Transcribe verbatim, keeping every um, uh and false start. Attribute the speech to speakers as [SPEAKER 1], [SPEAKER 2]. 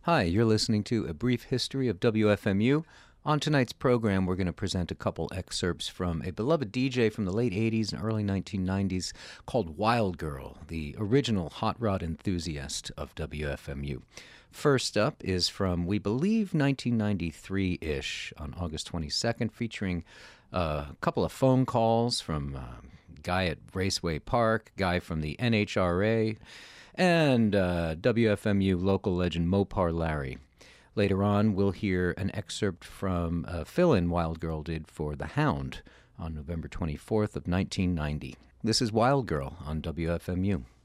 [SPEAKER 1] Hi, you're listening to A Brief History of W F M U. On tonight's program, we're going to present a couple excerpts from a beloved D J from the late eighties and early nineteen nineties called Wild Girl, the original hot rod enthusiast of W F M U. First up is from, we believe, nineteen ninety-three-ish, on August twenty-second, featuring a couple of phone calls from a guy at Raceway Park, guy from the N H R A, and uh, W F M U local legend Mopar Larry. Later on, we'll hear an excerpt from a fill-in Wild Girl did for The Hound on November twenty-fourth of nineteen ninety. This is Wild Girl on W F M U.